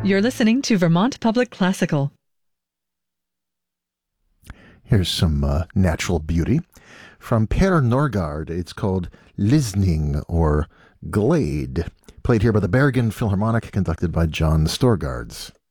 You're listening to Vermont Public Classical. Here's some natural beauty from Per Norgard. It's called Lisning, or Glade, played here by the Bergen Philharmonic, conducted by John Storgards.